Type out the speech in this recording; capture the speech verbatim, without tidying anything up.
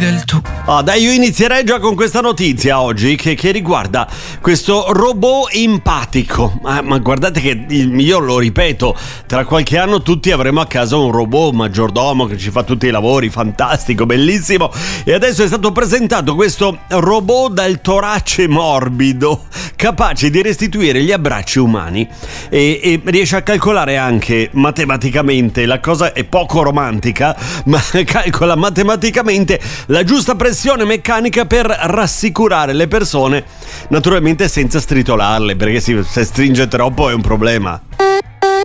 del tu. Ah, dai, io inizierei già con questa notizia oggi che, che riguarda questo robot empatico. Ah, ma guardate che io lo ripeto, tra qualche anno tutti avremo a casa un robot maggiordomo che ci fa tutti i lavori, fantastico, bellissimo. E adesso è stato presentato questo robot dal torace morbido, capace di restituire gli abbracci umani e, e riesce a calcolare anche matematicamente, la cosa è poco romantica, ma calcola matematicamente la giusta pressione meccanica per rassicurare le persone, naturalmente senza stritolarle, perché se stringe troppo è un problema.